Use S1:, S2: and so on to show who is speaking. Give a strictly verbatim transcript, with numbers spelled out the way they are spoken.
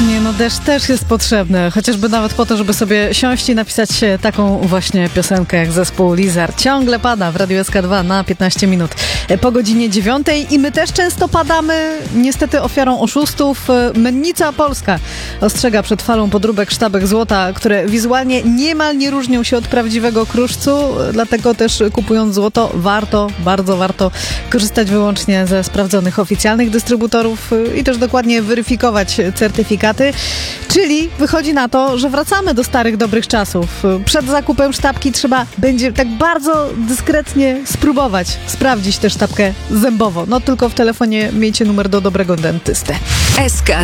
S1: Nie no, deszcz też jest potrzebny, chociażby nawet po to, żeby sobie siąść i napisać taką właśnie piosenkę jak zespół Lizard. Ciągle pada w Radiu S K dwa na piętnaście minut po godzinie dziewiątej i my też często padamy, niestety ofiarą oszustów. Mennica Polska ostrzega przed falą podróbek sztabek złota, które wizualnie niemal nie różnią się od prawdziwego kruszcu, dlatego też kupując złoto warto, bardzo warto korzystać wyłącznie ze sprawdzonych oficjalnych dystrybutorów i też dokładnie weryfikować certyfikaty. Czyli wychodzi na to, że wracamy do starych, dobrych czasów. Przed zakupem sztabki trzeba będzie tak bardzo dyskretnie spróbować sprawdzić tę sztabkę zębowo. No tylko w telefonie miejcie numer do dobrego dentysty.
S2: S K